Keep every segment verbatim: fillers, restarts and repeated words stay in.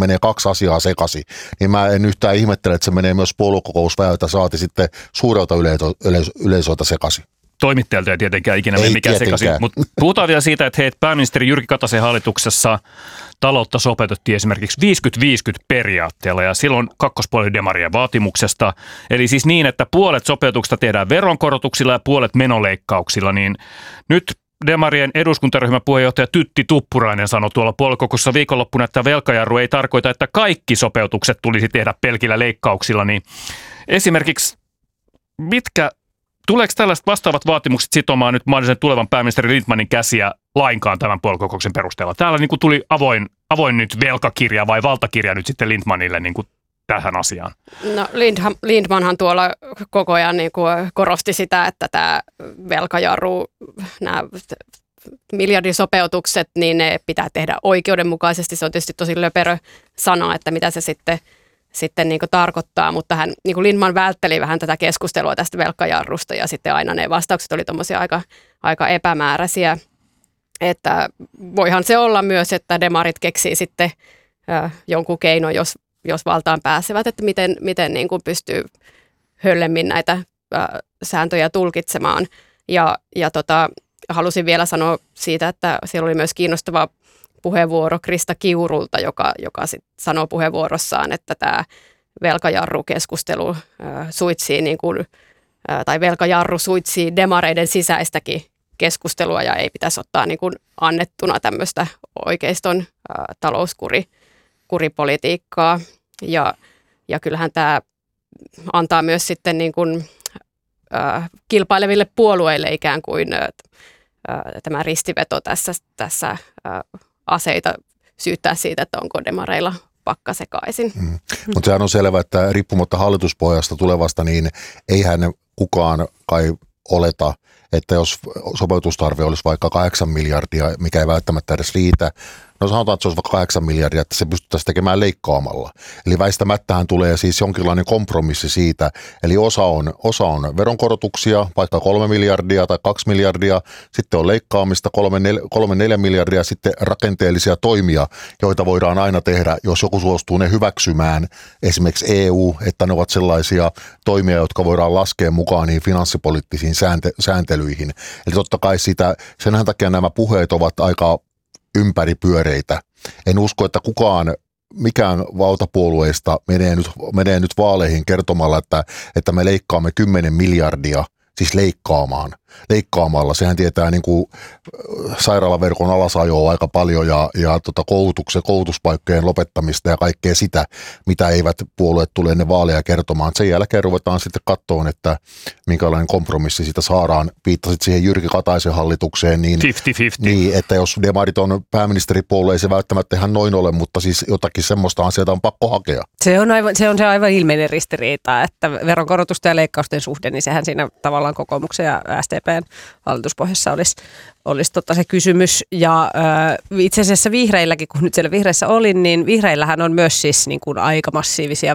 menee kaksi asiaa sekaisin, niin mä en yhtään ihmettele, että se menee myös puoluekokousväyltä saati sitten suurelta yleisöltä sekaisin. Toimittajalta ei tietenkään ikinä mene mikään sekaisin, mutta puhutaan vielä siitä, että hei, pääministeri Jyrki Kataisen hallituksessa taloutta sopeutettiin esimerkiksi viisikymmentä viisikymmentä periaatteella ja silloin kakkospuoli demarien vaatimuksesta. Eli siis niin, että puolet sopeutuksesta tehdään veronkorotuksilla ja puolet menoleikkauksilla, niin nyt demarien eduskuntaryhmän puheenjohtaja Tytti Tuppurainen sanoi tuolla puoluekokouksessa viikonloppuna, että velkajarru ei tarkoita, että kaikki sopeutukset tulisi tehdä pelkillä leikkauksilla, niin esimerkiksi mitkä tuleeko tällaiset vastaavat vaatimukset sitomaan nyt mahdollisen tulevan pääministeri Lindtmanin käsiä lainkaan tämän puoluekokouksen perusteella? Täällä niin kuin tuli avoin, avoin nyt velkakirja vai valtakirja nyt sitten Lindtmanille niin kuin tähän asiaan. No Lindtmanhan tuolla koko ajan niin kuin korosti sitä, että tämä velkajarru, nämä miljardisopeutukset, niin ne pitää tehdä oikeudenmukaisesti. Se on tietysti tosi löperö sana, että mitä se sitten sitten niin kuin tarkoittaa, mutta hän, niin kuin Lindtman vältteli vähän tätä keskustelua tästä velkajarrusta ja sitten aina ne vastaukset oli tommosia aika, aika epämääräisiä, että voihan se olla myös, että demarit keksii sitten äh, jonkun keinon, jos, jos valtaan pääsevät, että miten, miten niin kuin pystyy höllemmin näitä äh, sääntöjä tulkitsemaan ja, ja tota, halusin vielä sanoa siitä, että siellä oli myös kiinnostava puheenvuoro Krista Kiurulta, joka, joka sit sanoo puheenvuorossaan, että tämä velkajarrukeskustelu äh, suitsii niin kuin, äh, tai velkajarru suitsii demareiden sisäistäkin keskustelua ja ei pitäisi ottaa niin kuin annettuna tämmöistä oikeiston äh, talouskuripolitiikkaa. Ja, ja kyllähän tämä antaa myös sitten niin kuin, äh, kilpaileville puolueille ikään kuin äh, tämä ristiveto tässä, tässä äh, aseita syyttää siitä, että onko demareilla pakka sekaisin. Mm. Mutta sehän on selvä, että riippumatta hallituspohjasta tulevasta, niin eihän kukaan kai oleta, että jos sopeutustarve olisi vaikka kahdeksan miljardia, mikä ei välttämättä edes riitä, no sanotaan, että se olisi vaikka kahdeksan miljardia, että se pystyttäisiin tekemään leikkaamalla. Eli väistämättähän tulee siis jonkinlainen kompromissi siitä, eli osa on, osa on veronkorotuksia, vaikka kolme miljardia tai kaksi miljardia, sitten on leikkaamista kolme, nel, kolme neljä miljardia, sitten rakenteellisia toimia, joita voidaan aina tehdä, jos joku suostuu ne hyväksymään, esimerkiksi E U, että ne ovat sellaisia toimia, jotka voidaan laskea mukaan niin finanssipoliittisiin sääntö, sääntelyihin. Eli totta kai sitä, senhän takia nämä puheet ovat aika ympäripyöreitä. En usko, että kukaan, mikään valtapuolueista menee nyt, menee nyt vaaleihin kertomalla, että, että me leikkaamme kymmenen miljardia, siis leikkaamaan. Leikkaamalla. Sehän tietää niin kuin sairaalaverkon alasajoa aika paljon ja, ja tota koulutuksen, koulutuspaikkojen lopettamista ja kaikkea sitä, mitä eivät puolueet tule ennen vaaleja kertomaan. Sen jälkeen ruvetaan sitten katsomaan, että minkälainen kompromissi siitä saadaan. Viittasit siihen Jyrki Kataisen hallitukseen, niin, viisikymmentä viisikymmentä. niin että jos demarit on pääministeripuolue, ei se välttämättä ihan noin ole, mutta siis jotakin semmoista sieltä on pakko hakea. Se on aivan, se on se aivan ilmeinen ristiriita, että veronkorotusten ja leikkausten suhde, niin sehän siinä tavallaan kokoomuksen ja S D P:n hallituspohjassa olisi, olisi tota se kysymys. Ja äh, itse asiassa vihreilläkin, kun nyt siellä vihreissä olin, niin vihreillähän on myös siis niin kuin aika massiivisia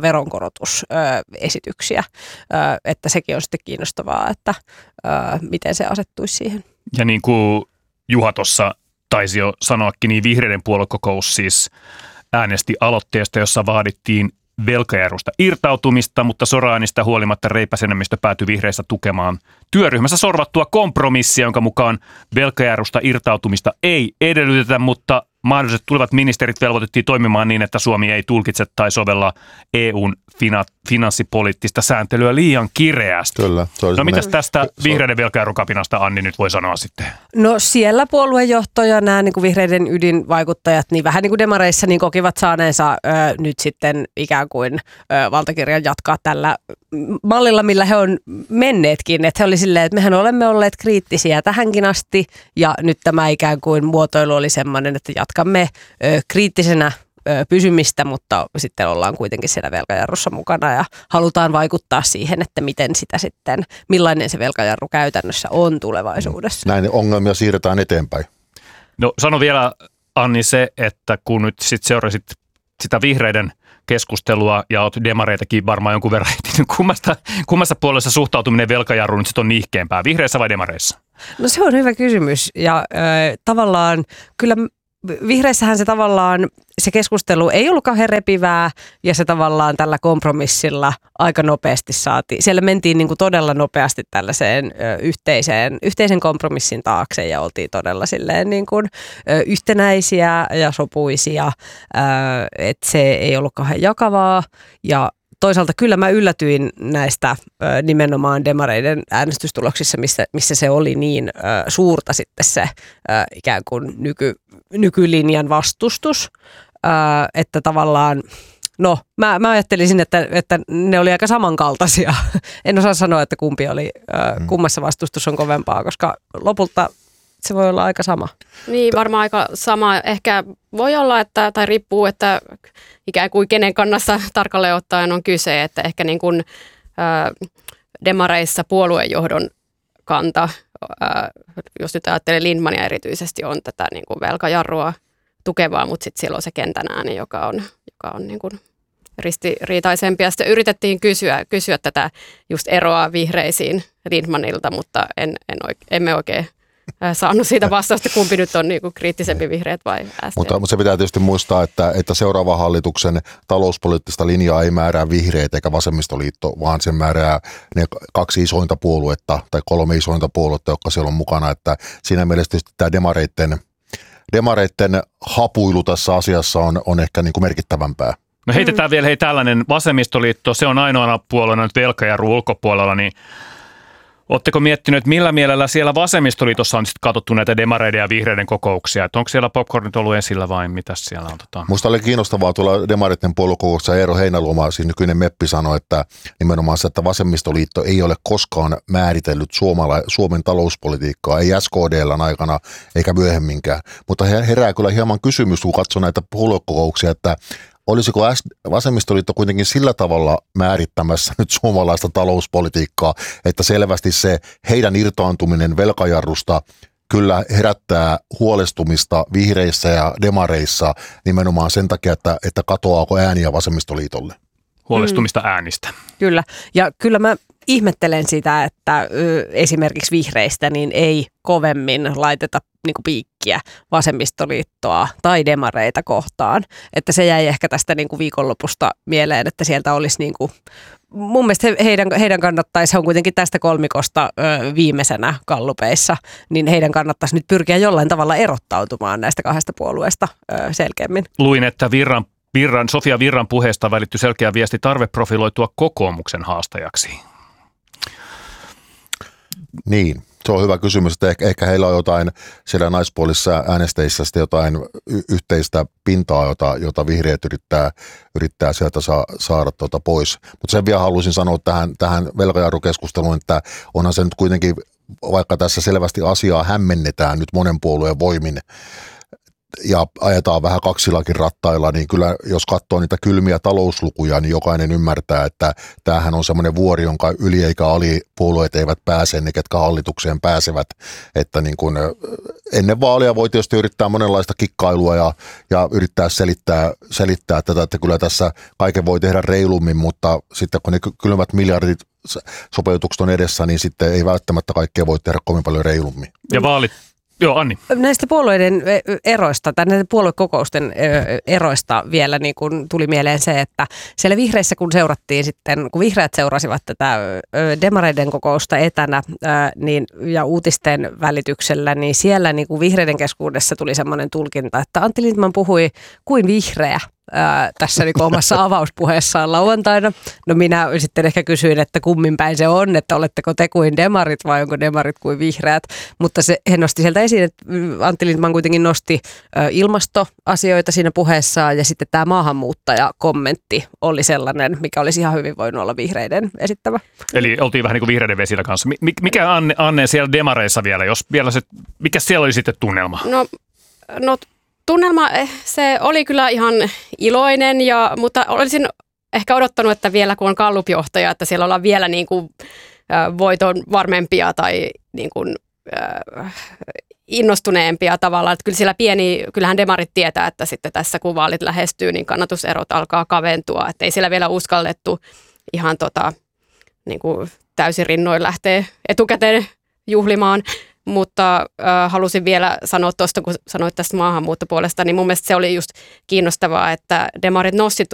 veronkorotusesityksiä, äh, että sekin on sitten kiinnostavaa, että äh, miten se asettuisi siihen. Ja niin kuin Juha tuossa taisi jo sanoakin, niin vihreiden puoluekokous siis äänesti aloitteesta, jossa vaadittiin velkajarrusta irtautumista, mutta soraäänistä huolimatta reipäs enemmistö päätyi vihreissä tukemaan työryhmässä sorvattua kompromissia, jonka mukaan velkajarrusta irtautumista ei edellytetä, mutta mahdolliset tulevat ministerit velvoitettiin toimimaan niin, että Suomi ei tulkitse tai sovella E U:n fina- finanssipoliittista sääntelyä liian kireästi. Kyllä. No mitäs tästä vihreiden velkajarrukapinasta Anni nyt voi sanoa sitten? No siellä puoluejohto ja nämä niin kuin vihreiden ydinvaikuttajat, niin vähän niin kuin demareissa, niin kokivat saaneensa ö, nyt sitten ikään kuin ö, valtakirjan jatkaa tällä mallilla, millä he on menneetkin. Että he oli silleen, että mehän olemme olleet kriittisiä tähänkin asti ja nyt tämä ikään kuin muotoilu oli semmoinen, että jatkamme ö, kriittisenä pysymistä, mutta sitten ollaan kuitenkin siellä velkajarrussa mukana ja halutaan vaikuttaa siihen, että miten sitä sitten, millainen se velkajarru käytännössä on tulevaisuudessa. Näin ongelmia siirretään eteenpäin. No sano vielä Anni se, että kun nyt sitten seurasit sitä vihreiden keskustelua ja olet demareitakin varmaan jonkun verran, niin kummasta, kummassa puolessa suhtautuminen velkajarruun nyt sitten on nihkeämpää, vihreissä vai demareissa? No se on hyvä kysymys ja äh, tavallaan kyllä vihreissähän se tavallaan, se keskustelu ei ollut kauhean repivää ja se tavallaan tällä kompromissilla aika nopeasti saatiin. Siellä mentiin niin kuin todella nopeasti tällaiseen ö, yhteiseen, yhteisen kompromissin taakse ja oltiin todella silleen niin kuin, ö, yhtenäisiä ja sopuisia, että se ei ollut kauhean jakavaa ja toisaalta kyllä mä yllätyin näistä ö, nimenomaan demareiden äänestystuloksissa, missä, missä se oli niin ö, suurta sitten se ö, ikään kuin nyky, nykylinjan vastustus, ö, että tavallaan, no mä, mä ajattelisin, että, että ne oli aika samankaltaisia. En osaa sanoa, että kumpi oli, ö, kummassa vastustus on kovempaa, koska lopulta se voi olla aika sama. Niin, varmaan aika sama. Ehkä voi olla, että, tai riippuu, että ikään kuin kenen kannassa tarkalleen ottaen on kyse, että ehkä niin kuin, ää, demareissa puoluejohdon kanta, ää, jos nyt ajattelee Lindmania erityisesti, on tätä niin kuin velkajarrua tukevaa, mutta sitten siellä on se kentän ääni, joka on, joka on niin kuin ristiriitaisempi. Ja sitten yritettiin kysyä, kysyä tätä just eroa vihreisiin Lindmanilta, mutta en, en oike, emme oikein saanut siitä vastausta, kumpi nyt on niinku kriittisempi, vihreät vai S D P. Mutta, mutta se pitää tietysti muistaa, että, että seuraava hallituksen talouspoliittista linjaa ei määrää vihreät eikä vasemmistoliitto, vaan sen määrää ne kaksi isointa puoluetta tai kolme isointa puoluetta, jotka siellä on mukana. Että siinä mielessä tietysti tämä demareitten, demareitten hapuilu tässä asiassa on, on ehkä niin kuin merkittävämpää. No heitetään mm. vielä hei tällainen vasemmistoliitto, se on ainoana puolueena nyt velkajarru ulkopuolella, niin oletteko miettinyt, että millä mielellä siellä vasemmistoliitossa on sitten katsottu näitä demareiden ja vihreiden kokouksia? Että onko siellä popcornit ollut esillä vai mitä siellä on? Tota? Musta oli kiinnostavaa tuolla demareiden puoluekokouksessa Eero Heinäluoma, siis nykyinen meppi, sanoi, että nimenomaan se, että vasemmistoliitto ei ole koskaan määritellyt Suomala, Suomen talouspolitiikkaa, ei S K D:n aikana eikä myöhemminkään. Mutta herää kyllä hieman kysymys, kun katsoo näitä puoluekokouksia, että olisiko vasemmistoliitto kuitenkin sillä tavalla määrittämässä nyt suomalaista talouspolitiikkaa, että selvästi se heidän irtaantuminen velkajarrusta kyllä herättää huolestumista vihreissä ja demareissa nimenomaan sen takia, että, että katoaako ääniä vasemmistoliitolle. Huolestumista mm. äänistä. Kyllä, ja kyllä mä ihmettelen sitä, että ö, esimerkiksi vihreistä niin ei kovemmin laiteta niin kuin piikkiä vasemmistoliittoa tai demareita kohtaan. Että se jäi ehkä tästä niin kuin viikonlopusta mieleen, että sieltä olisi niin kuin, mun mielestä heidän, heidän kannattaisi, se on kuitenkin tästä kolmikosta ö, viimeisenä gallupeissa, niin heidän kannattaisi nyt pyrkiä jollain tavalla erottautumaan näistä kahdesta puolueesta ö, selkeämmin. Luin, että Virran Virran, Sofia Virran puheesta välittyi selkeä viesti tarve profiloitua kokoomuksen haastajaksi. Niin, se on hyvä kysymys, että ehkä, ehkä heillä on jotain siellä naispuolisissa äänestäjissä jotain y- yhteistä pintaa, jota, jota vihreät yrittää, yrittää sieltä saa, saada tuota pois. Mutta sen vielä haluaisin sanoa tähän, tähän velkajarrukeskusteluun, että onhan se nyt kuitenkin, vaikka tässä selvästi asiaa hämmennetään nyt monen puolueen voimin, ja ajetaan vähän kaksillakin rattailla, niin kyllä jos katsoo niitä kylmiä talouslukuja, niin jokainen ymmärtää, että tämähän on semmoinen vuori, jonka yli eikä ali puolueet eivät pääse, ne ketkä hallitukseen pääsevät. Että niin kuin ennen vaalia voi tietysti yrittää monenlaista kikkailua ja, ja yrittää selittää, selittää tätä, että kyllä tässä kaiken voi tehdä reilummin, mutta sitten kun ne kylmät miljardit sopeutukset on edessä, niin sitten ei välttämättä kaikkea voi tehdä kovin paljon reilummin. Ja vaalit. Joo, Anni. Näistä puolueiden eroista, tai näiden puoluekokousten eroista vielä niin kun tuli mieleen se, että siellä vihreissä kun seurattiin sitten, kun vihreät seurasivat tätä demareiden kokousta etänä niin, ja uutisten välityksellä, niin siellä niin kuin vihreiden keskuudessa tuli semmoinen tulkinta, että Antti Lindman puhui kuin vihreä. Ää, tässä niin omassa avauspuheessaan lauantaina. No minä sitten ehkä kysyin, että kummin päin se on, että oletteko te kuin demarit vai onko demarit kuin vihreät. Mutta se, he nosti sieltä esiin, että Antti Lindman kuitenkin nosti ä, ilmastoasioita siinä puheessaan ja sitten tämä maahanmuuttajakommentti oli sellainen, mikä olisi ihan hyvin voinut olla vihreiden esittävä. Eli oltiin vähän niin kuin vihreiden vesillä kanssa. Mikä Anne, Anne siellä demareissa vielä, jos vielä se, mikä siellä oli sitten tunnelma? No, no tunnelma, se oli kyllä ihan iloinen, ja, mutta olisin ehkä odottanut, että vielä kun on Gallup-johtaja, että siellä ollaan vielä niin kuin, äh, voiton varmempia tai niin kuin, äh, innostuneempia tavallaan. Että kyllä siellä pieni, kyllähän demarit tietää, että sitten tässä kun vaalit lähestyy, niin kannatuserot alkaa kaventua. Että ei siellä vielä uskallettu ihan tota, niin kuin täysin rinnoin lähteä etukäteen juhlimaan. mutta äh, halusin vielä sanoa tuosta, kun sanoit tästä maahanmuuttopuolesta, niin mun mielestä se oli just kiinnostavaa, että demarit nosti